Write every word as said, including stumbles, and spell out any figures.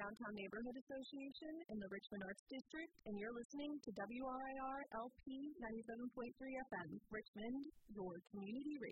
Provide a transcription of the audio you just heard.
Downtown Neighborhood Association in the Richmond Arts District, and you're listening to W R I R L P ninety-seven point three F M, Richmond, your community radio.